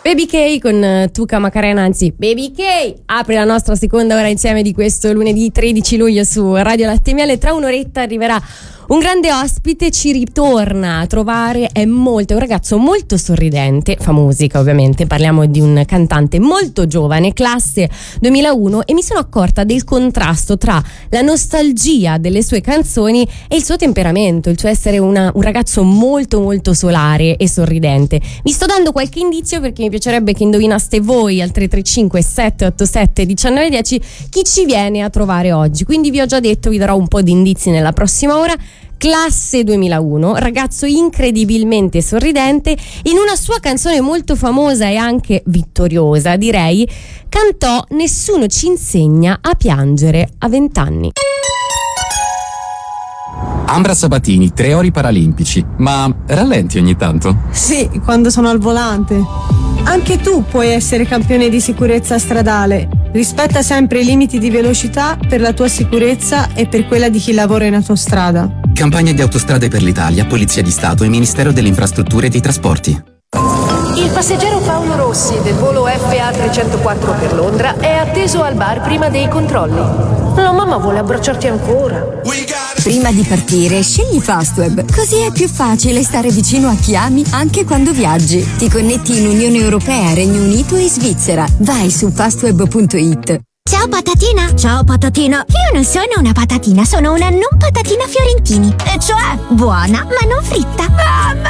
Baby K con Tuca Macarena, anzi Baby K apre la nostra seconda ora insieme di questo lunedì 13 luglio su Radio Latte e Miele. Tra un'oretta arriverà un grande ospite, ci ritorna a trovare, è un ragazzo molto sorridente, fa musica ovviamente, parliamo di un cantante molto giovane, classe 2001, e mi sono accorta del contrasto tra la nostalgia delle sue canzoni e il suo temperamento, il suo essere un ragazzo molto molto solare e sorridente. Vi sto dando qualche indizio perché mi piacerebbe che indovinaste voi al 335 787 1910 chi ci viene a trovare oggi. Quindi vi ho già detto, vi darò un po' di indizi nella prossima ora. Classe 2001, ragazzo incredibilmente sorridente, in una sua canzone molto famosa e anche vittoriosa, direi, cantò Nessuno ci insegna a piangere a 20 anni. Ambra Sabatini, 3 ori paralimpici, ma rallenti ogni tanto? Sì, quando sono al volante. Anche tu puoi essere campione di sicurezza stradale. Rispetta sempre i limiti di velocità per la tua sicurezza e per quella di chi lavora in autostrada. Campagna di Autostrade per l'Italia, Polizia di Stato e Ministero delle Infrastrutture e dei Trasporti. Il passeggero Paolo Rossi del volo FA 304 per Londra è atteso al bar prima dei controlli. La mamma vuole abbracciarti ancora. Prima di partire, scegli Fastweb, così è più facile stare vicino a chi ami anche quando viaggi. Ti connetti in Unione Europea, Regno Unito e Svizzera. Vai su fastweb.it. Ciao patatina! Ciao patatino! Io non sono una patatina, sono una non patatina Fiorentini. E cioè, buona, ma non fritta.